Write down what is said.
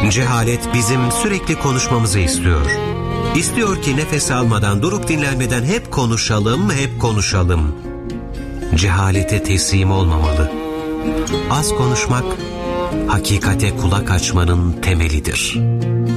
Cehalet bizim sürekli konuşmamızı istiyor. İstiyor ki nefes almadan, durup dinlenmeden hep konuşalım, hep konuşalım. Cehalete teslim olmamalı. Az konuşmak, hakikate kulak açmanın temelidir.